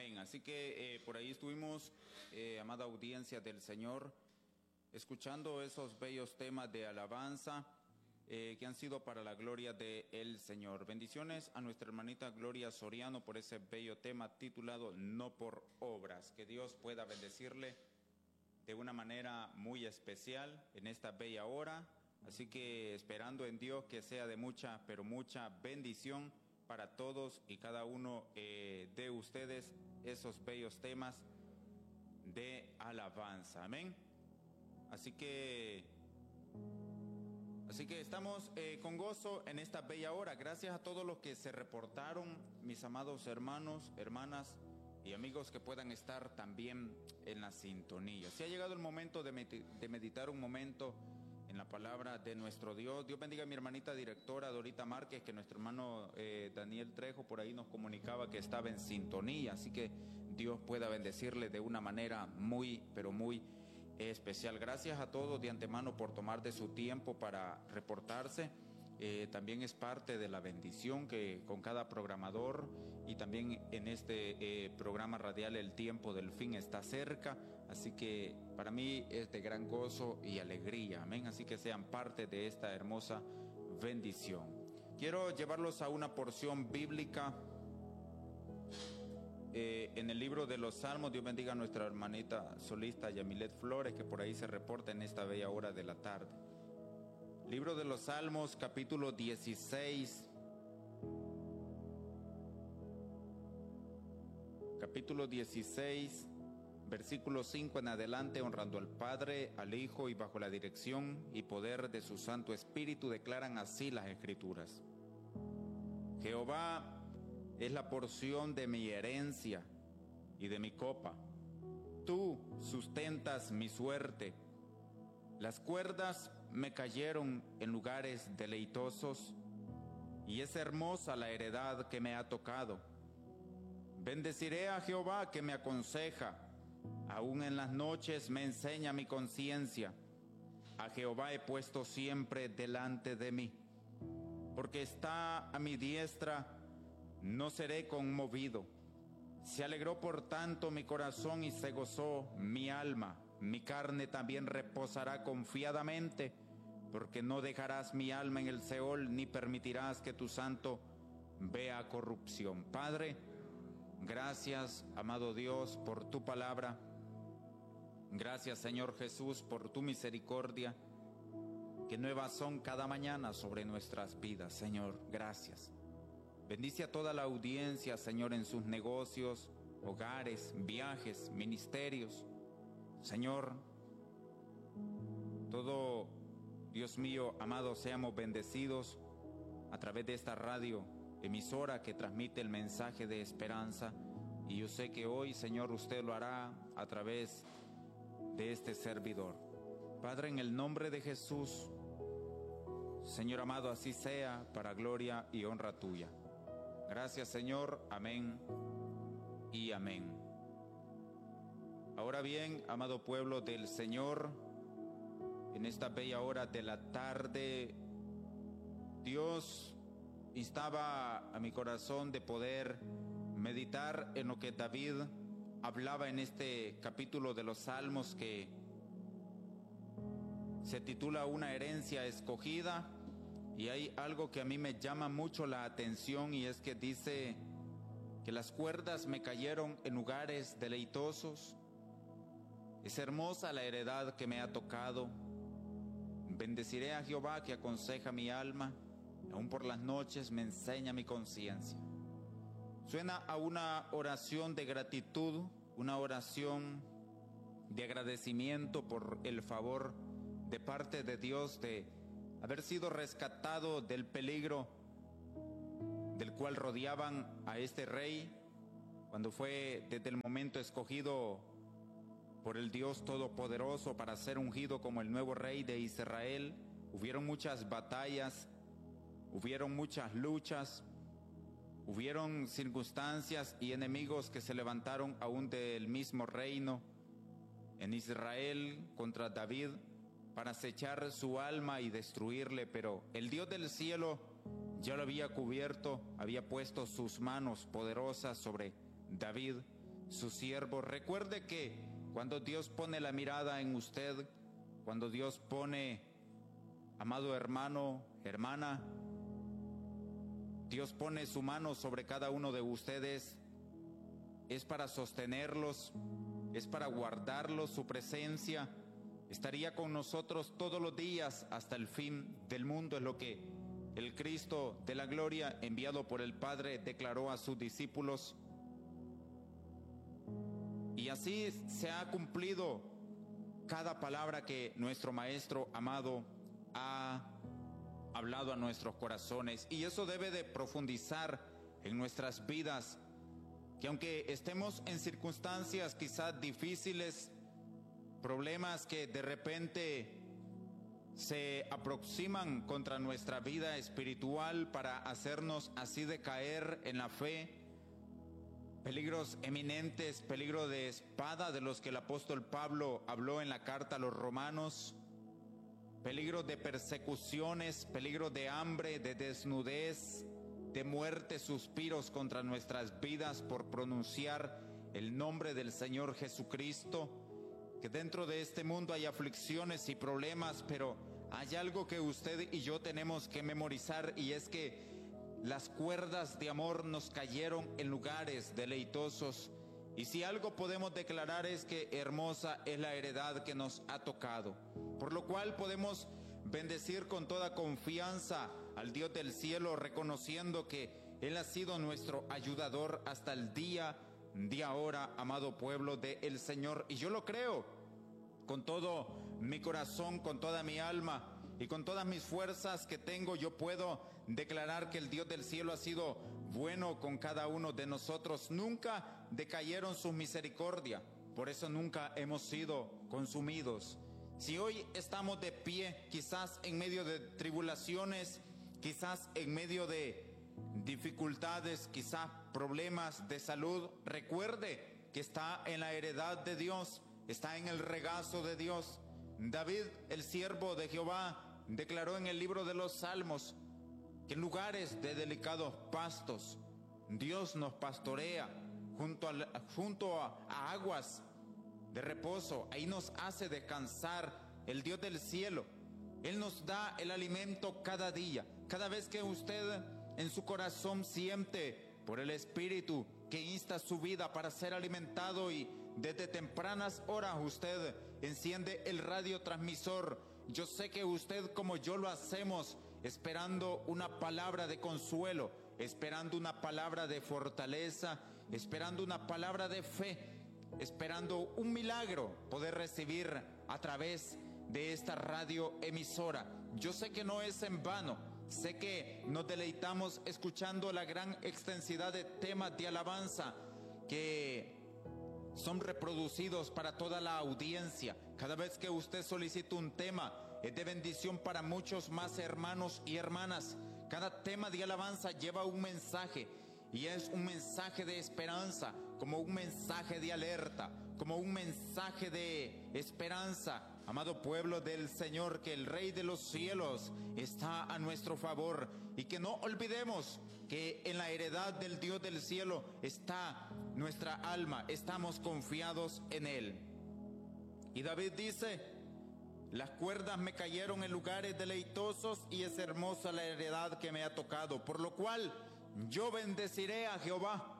Amén. Así que por ahí estuvimos, amada audiencia del Señor, escuchando esos bellos temas de alabanza que han sido para la gloria del Señor. Bendiciones a nuestra hermanita Gloria Soriano por ese bello tema titulado No por obras. Que Dios pueda bendecirle de una manera muy especial en esta bella hora. Así que esperando en Dios que sea de mucha, pero mucha bendición para todos y cada uno de ustedes esos bellos temas de alabanza. Amén. Así que estamos con gozo en esta bella hora. Gracias a todos los que se reportaron, mis amados hermanos, hermanas y amigos que puedan estar también en la sintonía. Si ha llegado el momento de meditar un momento en la palabra de nuestro Dios. Dios bendiga a mi hermanita directora Dorita Márquez, que nuestro hermano Daniel Trejo por ahí nos comunicaba que estaba en sintonía. Así que Dios pueda bendecirle de una manera muy, pero muy especial. Gracias a todos de antemano por tomar de su tiempo para reportarse. También es parte de la bendición que con cada programador y también en este programa radial el tiempo del fin está cerca, así que para mí es de gran gozo y alegría, amén, así que sean parte de esta hermosa bendición. Quiero llevarlos a una porción bíblica en el libro de los Salmos. Dios bendiga a nuestra hermanita solista Yamilet Flores, que por ahí se reporta en esta bella hora de la tarde. Libro de los Salmos, capítulo 16. Capítulo 16, versículo 5 en adelante, honrando al Padre, al Hijo y bajo la dirección y poder de su Santo Espíritu, declaran así las Escrituras. Jehová es la porción de mi herencia y de mi copa. Tú sustentas mi suerte. Las cuerdas me cayeron en lugares deleitosos, y es hermosa la heredad que me ha tocado. Bendeciré a Jehová que me aconseja, aún en las noches me enseña mi conciencia. A Jehová he puesto siempre delante de mí, porque está a mi diestra, no seré conmovido. Se alegró por tanto mi corazón y se gozó mi alma. Mi carne también reposará confiadamente, porque no dejarás mi alma en el Seol, ni permitirás que tu santo vea corrupción. Padre, gracias, amado Dios, por tu palabra. Gracias, Señor Jesús, por tu misericordia, que nuevas son cada mañana sobre nuestras vidas. Señor, gracias. Bendice a toda la audiencia, Señor, en sus negocios, hogares, viajes, ministerios. Señor, todo, Dios mío, amado, seamos bendecidos a través de esta radio emisora que transmite el mensaje de esperanza. Y yo sé que hoy, Señor, usted lo hará a través de este servidor. Padre, en el nombre de Jesús, Señor amado, así sea, para gloria y honra tuya. Gracias, Señor. Amén y amén. Ahora bien, amado pueblo del Señor, en esta bella hora de la tarde, Dios instaba a mi corazón de poder meditar en lo que David hablaba en este capítulo de los Salmos, que se titula Una herencia escogida. Y hay algo que a mí me llama mucho la atención, y es que dice que las cuerdas me cayeron en lugares deleitosos. Es hermosa la heredad que me ha tocado. Bendeciré a Jehová que aconseja mi alma, aún por las noches me enseña mi conciencia. Suena a una oración de gratitud, una oración de agradecimiento por el favor de parte de Dios de haber sido rescatado del peligro del cual rodeaban a este rey cuando fue desde el momento escogido por el Dios Todopoderoso para ser ungido como el nuevo rey de Israel. Hubieron muchas batallas, hubieron muchas luchas, hubieron circunstancias y enemigos que se levantaron aún del mismo reino en Israel contra David para acechar su alma y destruirle, pero el Dios del cielo ya lo había cubierto, había puesto sus manos poderosas sobre David, su siervo. Recuerde que cuando Dios pone la mirada en usted, cuando Dios pone, amado hermano, hermana, Dios pone su mano sobre cada uno de ustedes, es para sostenerlos, es para guardarlos. Su presencia estaría con nosotros todos los días hasta el fin del mundo, es lo que el Cristo de la gloria, enviado por el Padre, declaró a sus discípulos. Y así se ha cumplido cada palabra que nuestro Maestro amado ha hablado a nuestros corazones. Y eso debe de profundizar en nuestras vidas, que aunque estemos en circunstancias quizás difíciles, problemas que de repente se aproximan contra nuestra vida espiritual para hacernos así decaer en la fe, peligros eminentes, peligro de espada de los que el apóstol Pablo habló en la carta a los romanos, peligro de persecuciones, peligro de hambre, de desnudez, de muerte, suspiros contra nuestras vidas por pronunciar el nombre del Señor Jesucristo. Que dentro de este mundo hay aflicciones y problemas, pero hay algo que usted y yo tenemos que memorizar, y es que las cuerdas de amor nos cayeron en lugares deleitosos. Y si algo podemos declarar es que hermosa es la heredad que nos ha tocado, por lo cual podemos bendecir con toda confianza al Dios del cielo, reconociendo que Él ha sido nuestro ayudador hasta el día de ahora, amado pueblo del Señor. Y yo lo creo con todo mi corazón, con toda mi alma y con todas mis fuerzas que tengo. Yo puedo declarar que el Dios del cielo ha sido bueno con cada uno de nosotros. Nunca decayeron su misericordia, por eso nunca hemos sido consumidos. Si hoy estamos de pie, quizás en medio de tribulaciones, quizás en medio de dificultades, quizás problemas de salud, recuerde que está en la heredad de Dios, está en el regazo de Dios. David, el siervo de Jehová, declaró en el libro de los Salmos que en lugares de delicados pastos Dios nos pastorea junto a aguas de reposo. Ahí nos hace descansar el Dios del cielo. Él nos da el alimento cada día. Cada vez que usted en su corazón siente por el Espíritu que insta su vida para ser alimentado, y desde tempranas horas usted enciende el radiotransmisor, yo sé que usted, como yo lo hacemos, esperando una palabra de consuelo, esperando una palabra de fortaleza, esperando una palabra de fe, esperando un milagro poder recibir a través de esta radioemisora. Yo sé que no es en vano. Sé que nos deleitamos escuchando la gran extensidad de temas de alabanza que son reproducidos para toda la audiencia. Cada vez que usted solicita un tema, es de bendición para muchos más hermanos y hermanas. Cada tema de alabanza lleva un mensaje, y es un mensaje de esperanza, como un mensaje de alerta, como un mensaje de esperanza. Amado pueblo del Señor, que el Rey de los cielos está a nuestro favor, y que no olvidemos que en la heredad del Dios del cielo está nuestra alma, estamos confiados en Él. Y David dice: las cuerdas me cayeron en lugares deleitosos, y es hermosa la heredad que me ha tocado, por lo cual yo bendeciré a Jehová,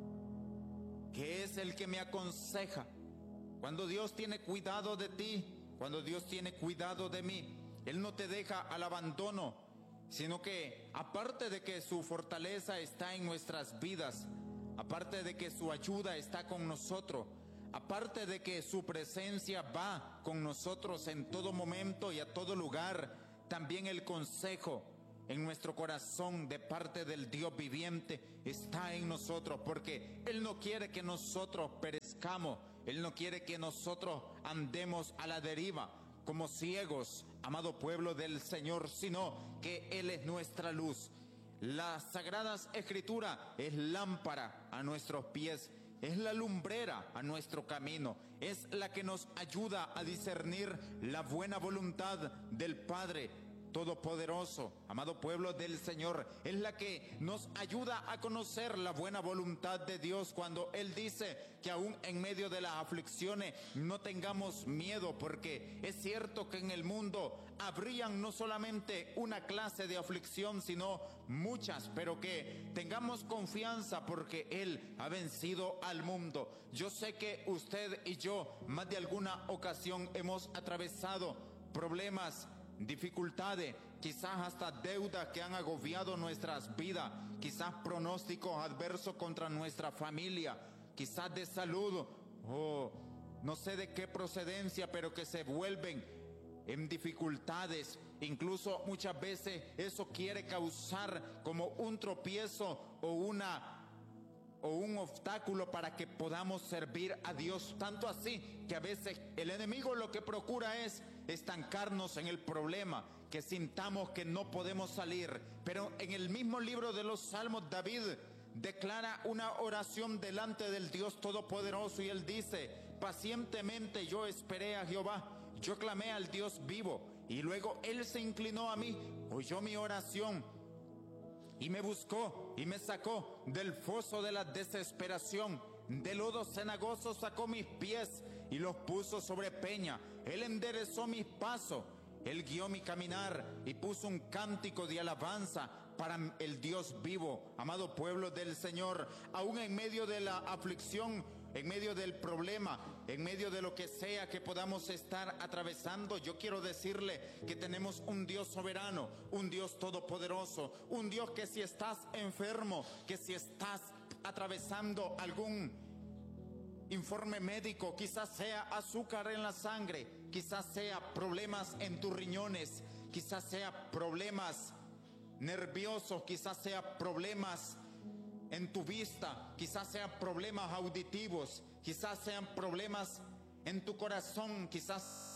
que es el que me aconseja. Cuando Dios tiene cuidado de ti, cuando Dios tiene cuidado de mí, Él no te deja al abandono, sino que aparte de que su fortaleza está en nuestras vidas, aparte de que su ayuda está con nosotros, aparte de que su presencia va con nosotros en todo momento y a todo lugar, también el consejo en nuestro corazón de parte del Dios viviente está en nosotros, porque Él no quiere que nosotros perezcamos. Él no quiere que nosotros andemos a la deriva como ciegos, amado pueblo del Señor, sino que Él es nuestra luz. Las Sagradas Escrituras es lámpara a nuestros pies, es la lumbrera a nuestro camino, es la que nos ayuda a discernir la buena voluntad del Padre. Todopoderoso, amado pueblo del Señor, es la que nos ayuda a conocer la buena voluntad de Dios cuando Él dice que aún en medio de las aflicciones no tengamos miedo, porque es cierto que en el mundo habrían no solamente una clase de aflicción, sino muchas, pero que tengamos confianza porque Él ha vencido al mundo. Yo sé que usted y yo más de alguna ocasión hemos atravesado problemas, dificultades, quizás hasta deudas que han agobiado nuestras vidas, quizás pronósticos adversos contra nuestra familia, quizás de salud o no sé de qué procedencia, pero que se vuelven en dificultades. Incluso muchas veces eso quiere causar como un tropiezo o un obstáculo para que podamos servir a Dios. Tanto así que a veces el enemigo lo que procura es estancarnos en el problema, que sintamos que no podemos salir. Pero en el mismo libro de los Salmos, David declara una oración delante del Dios Todopoderoso y él dice: pacientemente yo esperé a Jehová, yo clamé al Dios vivo, y luego él se inclinó a mí, oyó mi oración y me buscó y me sacó del foso de la desesperación. De lodo cenagoso sacó mis pies y los puso sobre peña. Él enderezó mis pasos, él guió mi caminar y puso un cántico de alabanza para el Dios vivo. Amado pueblo del Señor, aún en medio de la aflicción, en medio del problema, en medio de lo que sea que podamos estar atravesando, yo quiero decirle que tenemos un Dios soberano, un Dios todopoderoso, un Dios que si estás enfermo, que si estás atravesando algún informe médico, quizás sea azúcar en la sangre, quizás sea problemas en tus riñones, quizás sea problemas nerviosos, quizás sea problemas en tu vista, quizás sean problemas auditivos, quizás sean problemas en tu corazón, quizás